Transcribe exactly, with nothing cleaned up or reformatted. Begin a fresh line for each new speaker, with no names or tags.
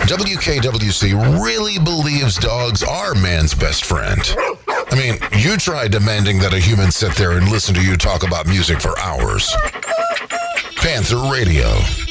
W K W C really believes dogs are man's best friend. I mean, you tried demanding that a human sit there and listen to you talk about music for hours. Panther Radio.